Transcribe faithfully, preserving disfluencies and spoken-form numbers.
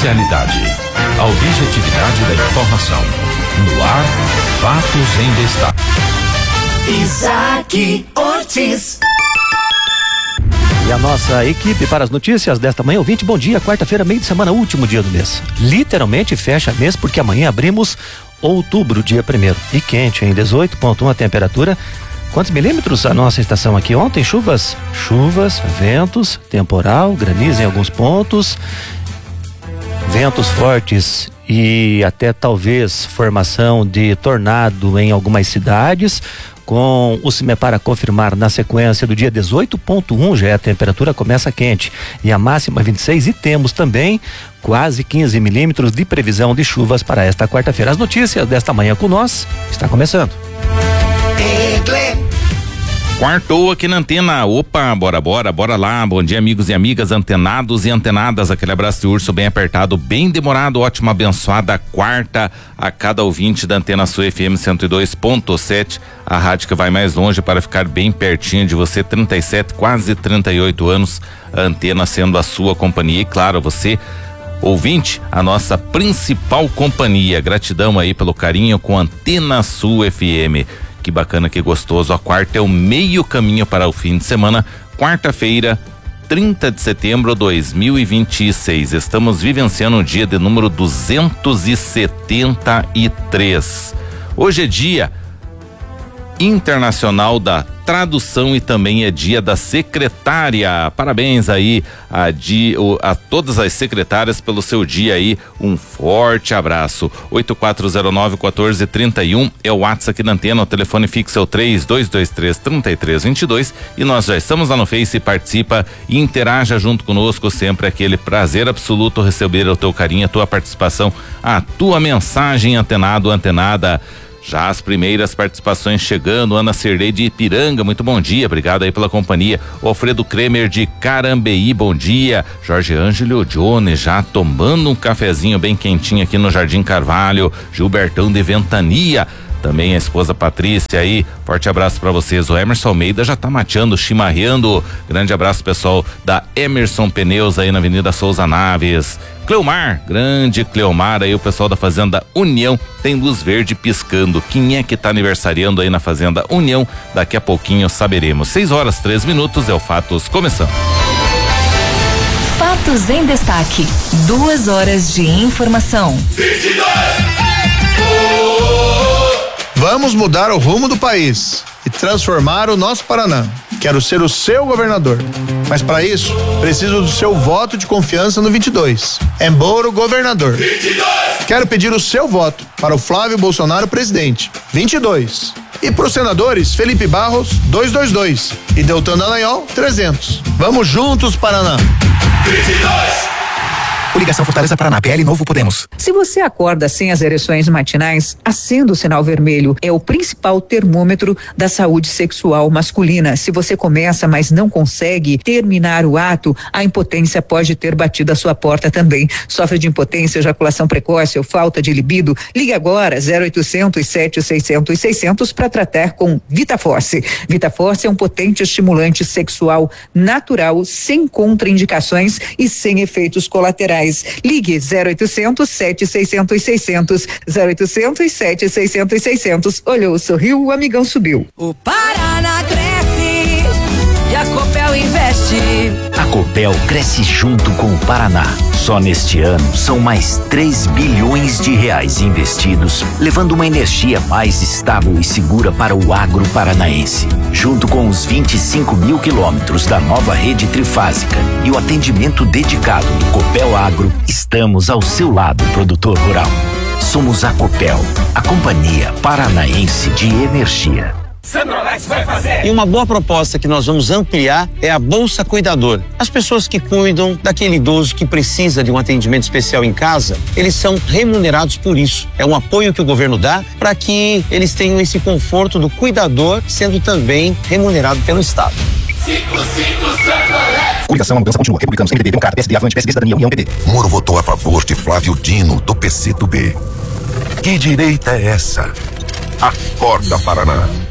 Imparcialidade. A objetividade da informação. No ar, fatos em destaque. Isaac Ortiz. E a nossa equipe para as notícias desta manhã, ouvinte, bom dia, quarta-feira, meio de semana, último dia do mês. Literalmente fecha mês porque amanhã abrimos outubro, dia primeiro. E quente, em dezoito ponto um a temperatura. Quantos milímetros a nossa estação aqui ontem? Chuvas? Chuvas, ventos, temporal, granizo em alguns pontos, ventos fortes e até talvez formação de tornado em algumas cidades, com o CIMEPAR a confirmar na sequência do dia dezoito ponto um, já a temperatura começa quente e a máxima vinte e seis, e temos também quase quinze milímetros de previsão de chuvas para esta quarta-feira. As notícias desta manhã com nós está começando. Quartou aqui na antena. Opa, bora, bora, bora lá. Bom dia, amigos e amigas antenados e antenadas. Aquele abraço de urso bem apertado, bem demorado. Ótima, abençoada quarta a cada ouvinte da Antena Sul F M cento e dois ponto sete. A rádio que vai mais longe para ficar bem pertinho de você. trinta e sete, quase trinta e oito anos. A Antena sendo a sua companhia. E claro, você, ouvinte, a nossa principal companhia. Gratidão aí pelo carinho com Antena Sul F M. Que bacana, que gostoso. A quarta é o meio caminho para o fim de semana. Quarta-feira, trinta de setembro de dois mil e vinte e seis. Estamos vivenciando o dia de número duzentos e setenta e três. Hoje é dia internacional da tradução e também é dia da secretária. Parabéns aí a, di, a todas as secretárias pelo seu dia aí. Um forte abraço. oito quatro zero nove, um quatro três um é o WhatsApp aqui da Antena. O telefone fixo é o três dois dois três, três três dois dois e nós já estamos lá no Face. Participa e interaja junto conosco. Sempre aquele prazer absoluto receber o teu carinho, a tua participação, a tua mensagem, antenado, antenada. Já as primeiras participações chegando. Ana Cerlei de Ipiranga, muito bom dia, obrigado aí pela companhia. O Alfredo Kremer de Carambeí, bom dia. Jorge Ângelo Jones já tomando um cafezinho bem quentinho aqui no Jardim Carvalho. Gilbertão de Ventania, também a esposa Patrícia aí, forte abraço pra vocês. O Emerson Almeida já tá mateando, chimarreando. Grande abraço, pessoal da Emerson Pneus aí na Avenida Souza Naves. Cleomar, grande Cleomar aí, o pessoal da Fazenda União, tem luz verde piscando. Quem é que tá aniversariando aí na Fazenda União? Daqui a pouquinho saberemos. seis horas, três minutos, é o Fatos começando. Fatos em destaque, duas horas de informação. vinte e dois Vamos mudar o rumo do país e transformar o nosso Paraná. Quero ser o seu governador, mas para isso preciso do seu voto de confiança no vinte e dois. Embora o governador. vinte e dois Quero pedir o seu voto para o Flávio Bolsonaro presidente. vinte e dois. E para os senadores Felipe Barros duzentos e vinte e dois e Deltan Dallagnol trezentos. Vamos juntos, Paraná. vinte e dois Coligação Fortaleza Paraná, P L Novo Podemos. Se você acorda sem as ereções matinais, acenda o sinal vermelho. É o principal termômetro da saúde sexual masculina. Se você começa, mas não consegue terminar o ato, a impotência pode ter batido a sua porta também. Sofre de impotência, ejaculação precoce ou falta de libido? Ligue agora zero oitocentos, sete seiscentos, seiscentos para tratar com VitaForce. VitaForce é um potente estimulante sexual natural, sem contraindicações e sem efeitos colaterais. Ligue zero oitocentos, sete seiscentos, seiscentos, zero oitocentos, sete seiscentos, seiscentos. Olhou, sorriu, o amigão subiu. O Paraná cresce e a Copel investe. A Copel cresce junto com o Paraná. Só neste ano são mais três bilhões de reais investidos, levando uma energia mais estável e segura para o agro paranaense. Junto com os vinte e cinco mil quilômetros da nova rede trifásica e o atendimento dedicado do Copel Agro, estamos ao seu lado, produtor rural. Somos a Copel, a Companhia Paranaense de Energia. Sandrolex vai fazer. E uma boa proposta que nós vamos ampliar é a Bolsa Cuidador. As pessoas que cuidam daquele idoso que precisa de um atendimento especial em casa, eles são remunerados por isso. É um apoio que o governo dá para que eles tenham esse conforto do cuidador, sendo também remunerado pelo Estado. cinco cinco Sandrolex. Coligação, a mudança continua. Republicanos, M D B, Democrata, P S D, Avante, P S D, Cidadania, União, P T. Moro votou a favor de Flávio Dino, do P C do B. Que direita é essa? Acorda, Paraná.